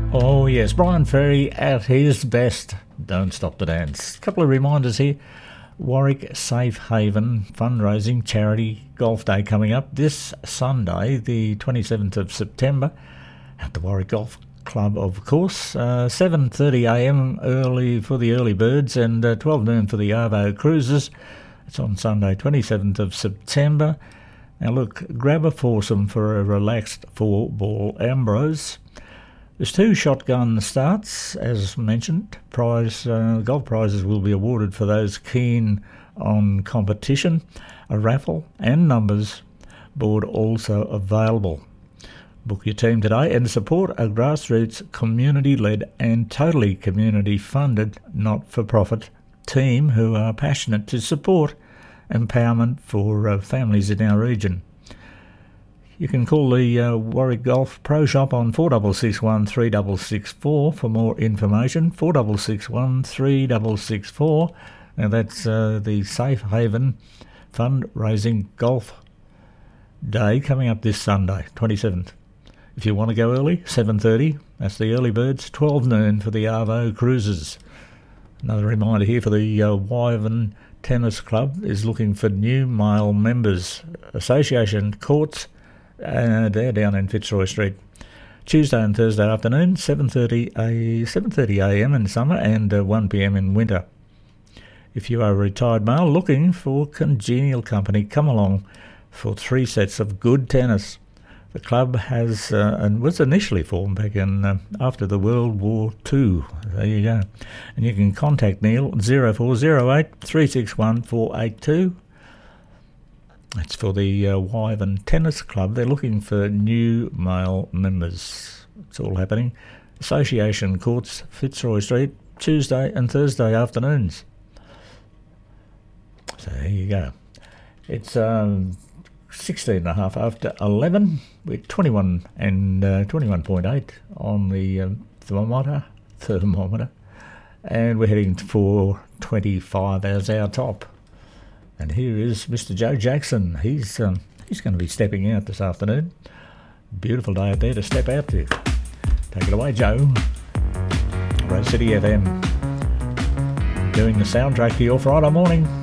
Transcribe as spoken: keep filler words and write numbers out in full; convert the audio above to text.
Oh yes, Brian Ferry at his best. Don't stop the dance. A couple of reminders here. Warwick Safe Haven fundraising charity golf day coming up this Sunday, the twenty-seventh of September, at the Warwick Golf Club, of course. Uh, seven thirty a m early for the early birds and uh, twelve noon for the Arvo Cruisers. It's on Sunday, twenty-seventh of September. Now look, grab a foursome for a relaxed four-ball Ambrose. There's two shotgun starts, as mentioned. Prize uh, golf prizes will be awarded for those keen on competition. A raffle and numbers board also available. Book your team today and support a grassroots, community-led and totally community-funded, not-for-profit team who are passionate to support empowerment for uh, families in our region. You can call the uh, Warwick Golf Pro Shop on four six six one, three six six four for more information. four six six one, three six six four. Now that's uh, the Safe Haven fundraising golf day coming up this Sunday, twenty-seventh. If you want to go early, seven thirty, that's the early birds, twelve noon for the Arvo Cruisers. Another reminder here for the uh, Wyvern Tennis Club is looking for new male members. Association courts, Uh, they're down in Fitzroy Street. Tuesday and Thursday afternoon, seven thirty a m in summer and uh, one p m in winter. If you are a retired male looking for congenial company, come along for three sets of good tennis. The club has uh, and was initially formed back in uh, after the World War Two. There you go. And you can contact Neil zero four zero eight, three six one, four eight two. It's for the uh, Wyvern Tennis Club. They're looking for new male members. It's all happening. Association Courts, Fitzroy Street, Tuesday and Thursday afternoons. So there you go. It's um, sixteen and a half after eleven. We're twenty-one and uh, twenty-one point eight on the um, thermometer, thermometer, and we're heading for twenty-five as our top. And here is Mister Joe Jackson. He's um, he's going to be stepping out this afternoon. Beautiful day out there to step out to. Take it away, Joe. Rose City F M. Doing the soundtrack to your Friday morning.